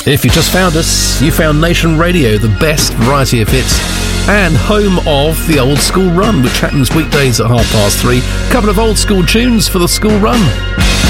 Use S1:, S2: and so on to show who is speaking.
S1: If you just found us, you found Nation Radio, the best variety of hits, and home of the Old School Run, which happens weekdays at 3:30. Couple of old school tunes for the school run.